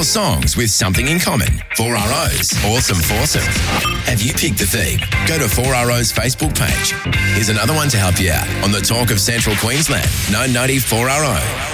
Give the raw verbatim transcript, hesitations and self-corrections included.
Four songs with something in common. Four R O's. Awesome foursome. Have you picked the theme? Go to four R O's Facebook page. Here's another one to help you out on the Talk of Central Queensland. nine ninety four R O.